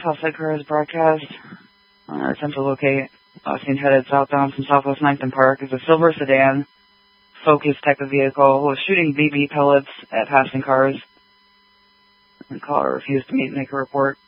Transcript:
Southside Cars broadcast. Attempt to locate seen headed southbound from Southwest 9th and Park is a silver sedan, Focus type of vehicle, was shooting BB pellets at passing cars. The caller refused to make a report.